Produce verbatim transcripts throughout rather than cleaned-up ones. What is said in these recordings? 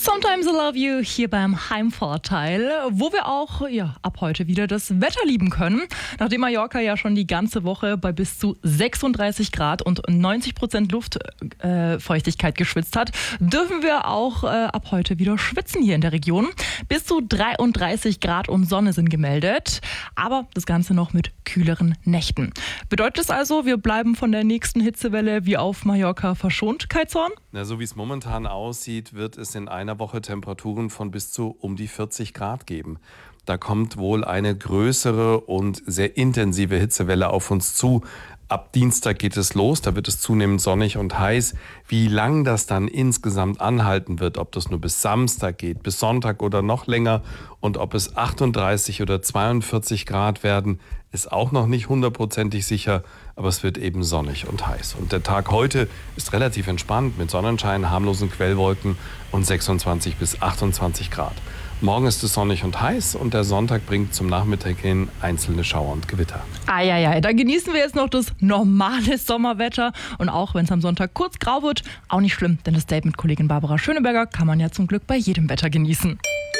Sometimes I Love You hier beim Heimvorteil, wo wir auch ja, ab heute wieder das Wetter lieben können. Nachdem Mallorca ja schon die ganze Woche bei bis zu sechsunddreißig Grad und neunzig Prozent Luftfeuchtigkeit äh, geschwitzt hat, dürfen wir auch äh, ab heute wieder schwitzen hier in der Region. Bis zu dreiunddreißig Grad und Sonne sind gemeldet, aber das Ganze noch mit kühleren Nächten. Bedeutet es also, wir bleiben von der nächsten Hitzewelle wie auf Mallorca verschont, Kai Zorn? Na, so wie es momentan aussieht, wird es in einer Woche Temperaturen von bis zu um die vierzig Grad geben. Da kommt wohl eine größere und sehr intensive Hitzewelle auf uns zu. Ab Dienstag geht es los, da wird es zunehmend sonnig und heiß. Wie lang das dann insgesamt anhalten wird, ob das nur bis Samstag geht, bis Sonntag oder noch länger und ob es achtunddreißig oder zweiundvierzig Grad werden, ist auch noch nicht hundertprozentig sicher, aber es wird eben sonnig und heiß. Und der Tag heute ist relativ entspannt mit Sonnenschein, harmlosen Quellwolken und sechsundzwanzig bis achtundzwanzig Grad. Morgen ist es sonnig und heiß und der Sonntag bringt zum Nachmittag hin einzelne Schauer und Gewitter. Eieiei, dann genießen wir jetzt noch das normale Sommerwetter. Und auch wenn es am Sonntag kurz grau wird, auch nicht schlimm, denn das Date mit Kollegin Barbara Schöneberger kann man ja zum Glück bei jedem Wetter genießen.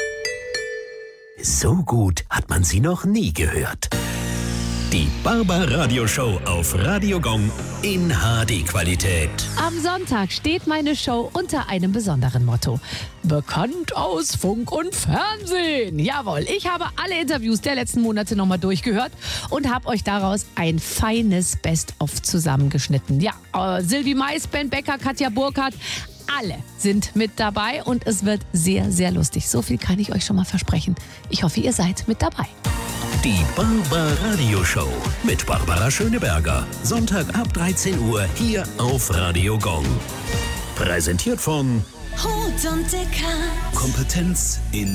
So gut hat man sie noch nie gehört. Die Barbara-Radio-Show auf Radio Gong in H D-Qualität. Am Sonntag steht meine Show unter einem besonderen Motto. Bekannt aus Funk und Fernsehen. Jawohl, ich habe alle Interviews der letzten Monate nochmal durchgehört und habe euch daraus ein feines Best-of zusammengeschnitten. Ja, äh, Sylvie Mais, Ben Becker, Katja Burkhardt, alle sind mit dabei und es wird sehr, sehr lustig. So viel kann ich euch schon mal versprechen. Ich hoffe, ihr seid mit dabei. Die Barbara-Radio-Show mit Barbara Schöneberger. Sonntag ab dreizehn Uhr hier auf Radio Gong. Präsentiert von Hut und Dicker. Kompetenz in